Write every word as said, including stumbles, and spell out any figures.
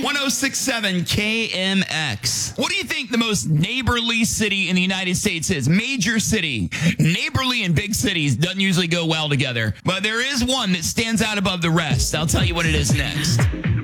one oh six point seven K M X. What do you think the most neighborly city in the United States is? Major city. Neighborly and big cities doesn't usually go well together. But there is one that stands out above the rest. I'll tell you what it is next.